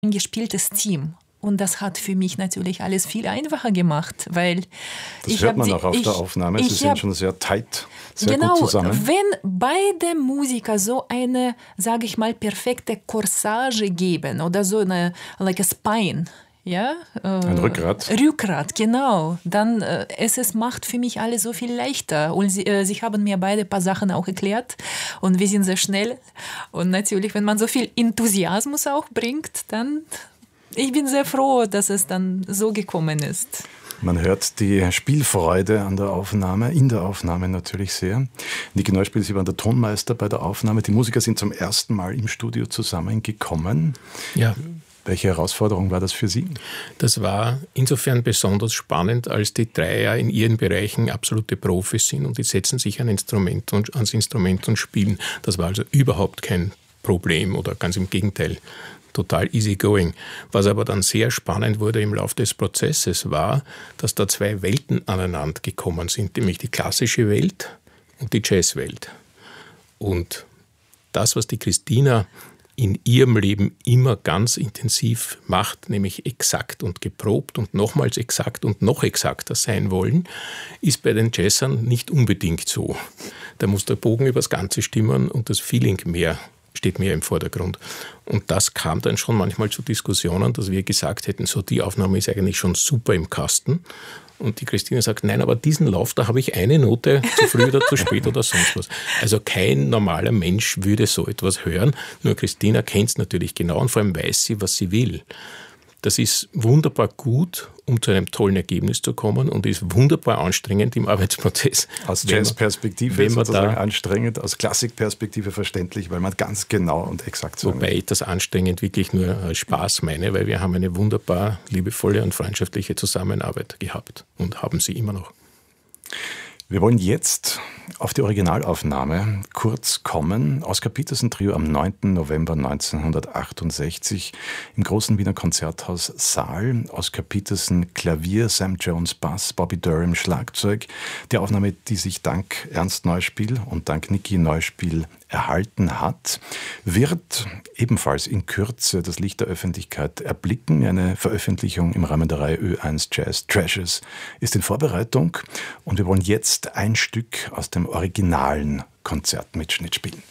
gespieltes Team. Und das hat für mich natürlich alles viel einfacher gemacht, weil das hört man auch auf der Aufnahme. Sie sind schon sehr tight, sehr gut zusammen. Genau, wenn beide Musiker so eine, sage ich mal, perfekte Corsage geben oder so eine, like a spine, ja, ein Rückgrat. Rückgrat, genau. Dann es macht für mich alles so viel leichter. Und sie haben mir beide ein paar Sachen auch erklärt. Und wir sind sehr schnell. Und natürlich, wenn man so viel Enthusiasmus auch bringt, dann ich bin sehr froh, dass es dann so gekommen ist. Man hört die Spielfreude an der Aufnahme, in der Aufnahme natürlich sehr. Niki Neuspiel, Sie waren der Tonmeister bei der Aufnahme. Die Musiker sind zum ersten Mal im Studio zusammengekommen. Ja. Welche Herausforderung war das für Sie? Das war insofern besonders spannend, als die drei ja in ihren Bereichen absolute Profis sind und die setzen sich ans Instrument und spielen. Das war also überhaupt kein Problem oder ganz im Gegenteil. Total easy going. Was aber dann sehr spannend wurde im Laufe des Prozesses war, dass da zwei Welten aneinander gekommen sind, nämlich die klassische Welt und die Jazzwelt. Und das, was die Christina in ihrem Leben immer ganz intensiv macht, nämlich exakt und geprobt und nochmals exakt und noch exakter sein wollen, ist bei den Jazzern nicht unbedingt so. Da muss der Bogen übers Ganze stimmen und das Feeling steht mehr im Vordergrund. Und das kam dann schon manchmal zu Diskussionen, dass wir gesagt hätten, so die Aufnahme ist eigentlich schon super im Kasten. Und die Christine sagt, nein, aber diesen Lauf, da habe ich eine Note zu früh oder zu spät oder sonst was. Also kein normaler Mensch würde so etwas hören. Nur Christina kennt es natürlich genau und vor allem weiß sie, was sie will. Das ist wunderbar gut, um zu einem tollen Ergebnis zu kommen und ist wunderbar anstrengend im Arbeitsprozess. Aus Jazzperspektive sozusagen anstrengend, aus Klassikperspektive verständlich, weil man ganz genau und exakt so. Wobei ich das anstrengend wirklich nur als Spaß meine, weil wir haben eine wunderbar liebevolle und freundschaftliche Zusammenarbeit gehabt und haben sie immer noch. Wir wollen jetzt auf die Originalaufnahme kurz kommen. Oscar Peterson Trio am 9. November 1968 im großen Wiener Konzerthaus Saal. Oscar Peterson Klavier, Sam Jones Bass, Bobby Durham Schlagzeug. Die Aufnahme, die sich dank Ernst Neuspiel und dank Niki Neuspiel erhalten hat, wird ebenfalls in Kürze das Licht der Öffentlichkeit erblicken. Eine Veröffentlichung im Rahmen der Reihe Ö1 Jazz Treasures ist in Vorbereitung und wir wollen jetzt ein Stück aus dem originalen Konzertmitschnitt spielen.